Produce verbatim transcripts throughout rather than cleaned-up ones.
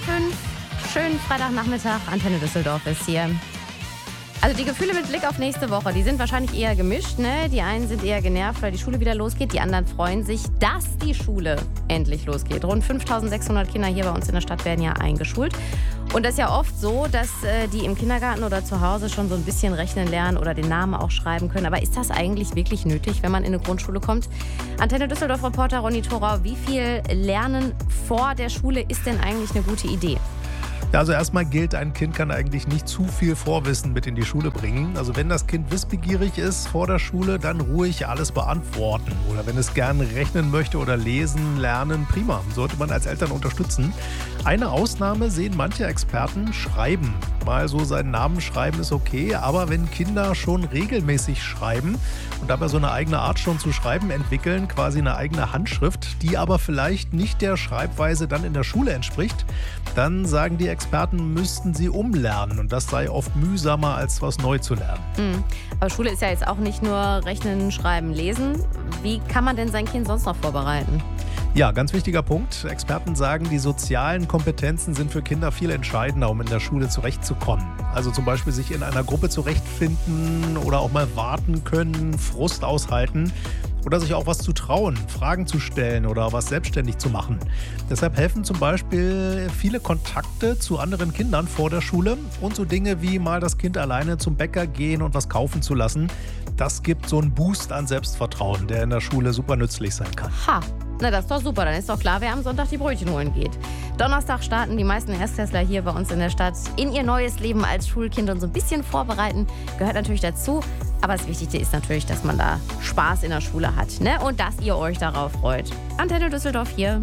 fünf. Schönen Freitagnachmittag. Antenne Düsseldorf ist hier. Also die Gefühle mit Blick auf nächste Woche, die sind wahrscheinlich eher gemischt. Ne? Die einen sind eher genervt, weil die Schule wieder losgeht. Die anderen freuen sich, dass die Schule endlich losgeht. Rund fünftausendsechshundert Kinder hier bei uns in der Stadt werden ja eingeschult. Und das ist ja oft so, dass äh, die im Kindergarten oder zu Hause schon so ein bisschen rechnen lernen oder den Namen auch schreiben können. Aber ist das eigentlich wirklich nötig, wenn man in eine Grundschule kommt? Antenne Düsseldorf-Reporter Ronny Thorau, wie viel Lernen vor der Schule ist denn eigentlich eine gute Idee? Ja, also erstmal gilt, ein Kind kann eigentlich nicht zu viel Vorwissen mit in die Schule bringen. Also wenn das Kind wissbegierig ist vor der Schule, dann ruhig alles beantworten. Oder wenn es gern rechnen möchte oder lesen, lernen, prima. Sollte man als Eltern unterstützen. Eine Ausnahme sehen manche Experten: Schreiben. Mal so seinen Namen schreiben ist okay, aber wenn Kinder schon regelmäßig schreiben und dabei so eine eigene Art schon zu schreiben entwickeln, quasi eine eigene Handschrift, die aber vielleicht nicht der Schreibweise dann in der Schule entspricht, dann sagen die Experten, müssten sie umlernen und das sei oft mühsamer, als was neu zu lernen. Mhm. Aber Schule ist ja jetzt auch nicht nur Rechnen, Schreiben, Lesen. Wie kann man denn sein Kind sonst noch vorbereiten? Ja, ganz wichtiger Punkt. Experten sagen, die sozialen Kompetenzen sind für Kinder viel entscheidender, um in der Schule zurechtzukommen. Also zum Beispiel sich in einer Gruppe zurechtfinden oder auch mal warten können, Frust aushalten oder sich auch was zu trauen, Fragen zu stellen oder was selbstständig zu machen. Deshalb helfen zum Beispiel viele Kontakte zu anderen Kindern vor der Schule und so Dinge wie mal das Kind alleine zum Bäcker gehen und was kaufen zu lassen. Das gibt so einen Boost an Selbstvertrauen, der in der Schule super nützlich sein kann. Ha! Na, das ist doch super. Dann ist doch klar, wer am Sonntag die Brötchen holen geht. Donnerstag starten die meisten Erstklässler hier bei uns in der Stadt in ihr neues Leben als Schulkind. Und so ein bisschen vorbereiten gehört natürlich dazu. Aber das Wichtigste ist natürlich, dass man da Spaß in der Schule hat. Ne? Und dass ihr euch darauf freut. Antenne Düsseldorf hier.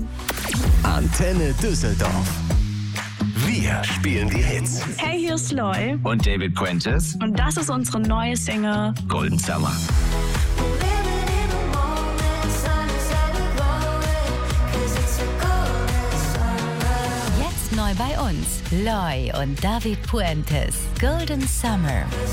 Antenne Düsseldorf. Wir spielen die Hits. Hey, hier ist Loy. Und David Puentes. Und das ist unsere neue Single Golden Summer. Neu bei uns, Loy und David Puentes, Golden Summer.